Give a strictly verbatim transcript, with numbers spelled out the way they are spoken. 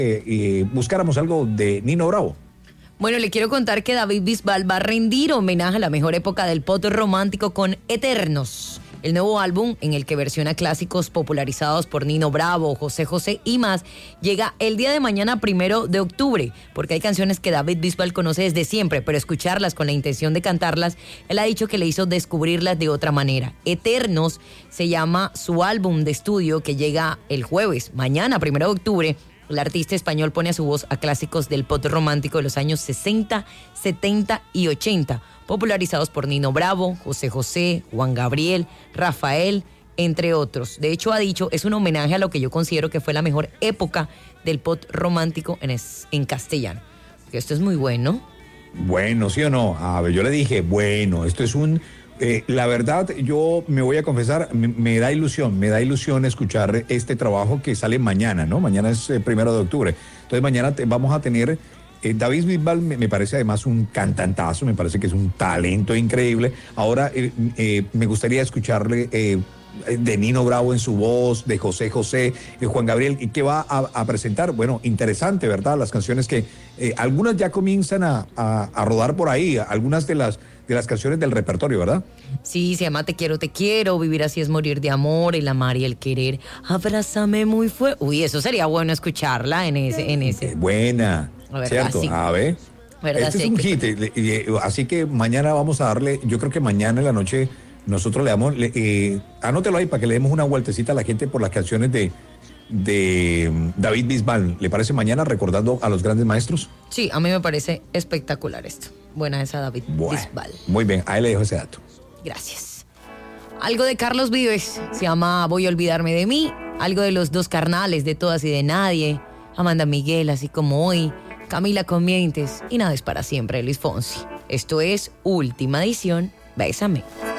eh, eh, buscáramos algo de Nino Bravo. Bueno, le quiero contar que David Bisbal va a rendir homenaje a la mejor época del pop romántico con Eternos, el nuevo álbum en el que versiona clásicos popularizados por Nino Bravo, José José y más, llega el día de mañana, primero de octubre, porque hay canciones que David Bisbal conoce desde siempre, pero escucharlas con la intención de cantarlas, él ha dicho que le hizo descubrirlas de otra manera. Eternos se llama su álbum de estudio que llega el jueves, mañana, primero de octubre. El artista español pone a su voz a clásicos del pop romántico de los años sesenta, setenta y ochenta, popularizados por Nino Bravo, José José, Juan Gabriel, Rafael, entre otros. De hecho, ha dicho, es un homenaje a lo que yo considero que fue la mejor época del pop romántico en, es, en castellano. Que esto es muy bueno. Bueno, ¿sí o no? A ver, yo le dije, bueno, esto es un... Eh, la verdad, yo me voy a confesar, me, me da ilusión, me da ilusión escuchar este trabajo que sale mañana, ¿no? Mañana es eh, primero de octubre. Entonces mañana te, vamos a tener... Eh, David Bisbal me, me parece además un cantantazo, me parece que es un talento increíble. Ahora eh, eh, me gustaría escucharle eh, de Nino Bravo en su voz, de José José, de Juan Gabriel, y que va a, a presentar, bueno, interesante, ¿verdad? Las canciones que eh, algunas ya comienzan a, a, a rodar por ahí, algunas de las, de las canciones del repertorio, ¿verdad? Sí, se llama Te quiero, te quiero, Vivir así es morir de amor, El amar y el querer, Abrázame muy fuerte. Uy, eso sería bueno escucharla en ese. En ese. Eh, buena. ¿Verdad? ¿Cierto? Sí. A ver. ¿Verdad? Este Sí, es un que... hit, así que mañana vamos a darle, yo creo que mañana en la noche nosotros le damos, le, eh, anótelo ahí para que le demos una vueltecita a la gente por las canciones de, de David Bisbal. ¿Le parece mañana recordando a los grandes maestros? Sí, a mí me parece espectacular esto. Buena esa David Bueno, Bisbal. muy bien, ahí le dejo ese dato. Gracias. Algo de Carlos Vives, se llama Voy a olvidarme de mí. Algo de Los dos carnales, De todas y de nadie. Amanda Miguel, Así como hoy. Camila Comientes y Nada es para siempre, Luis Fonsi. Esto es Última Edición. Bésame.